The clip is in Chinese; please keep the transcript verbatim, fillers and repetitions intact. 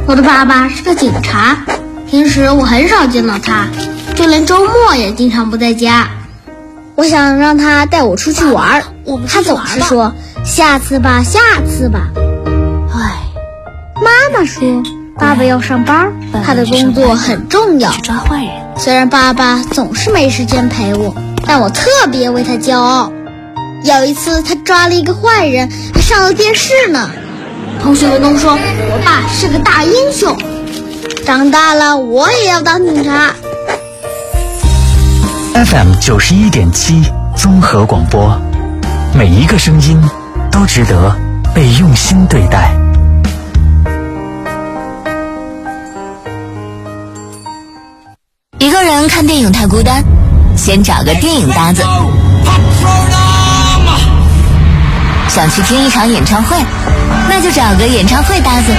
我的爸爸是个警察，平时我很少见到他，就连周末也经常不在家。我想让他带我出去玩，他总是说下次吧，下次吧。唉，妈妈说爸爸要上班，他的工作很重要。虽然爸爸总是没时间陪我，但我特别为他骄傲。有一次他抓了一个坏人，还上了电视呢。同学们都说我爸是个大英雄，长大了我也要当警察。 F M 九十一点七综合广播，每一个声音都值得被用心对待。 一个人看电影太孤单，先找个电影搭子。想去听一场演唱会，那就找个演唱会搭子。